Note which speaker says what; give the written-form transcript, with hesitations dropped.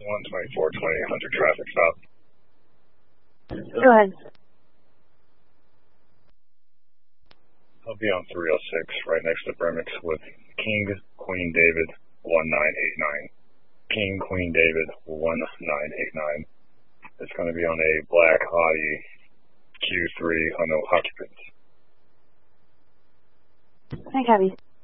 Speaker 1: 124/20 traffic stop.
Speaker 2: Go ahead.
Speaker 1: I'll be on 306 right next to Bremix with King Queen David 1989. King Queen David 1989. It's going to be on a black Audi Q3 unknown occupants.
Speaker 2: Hi, Cabby.